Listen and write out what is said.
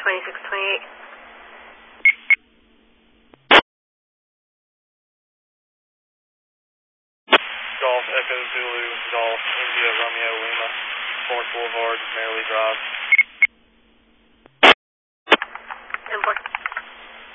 2628. Golf Echo Zulu, Golf India Romeo Lima, 4th Boulevard, Merrily Drive.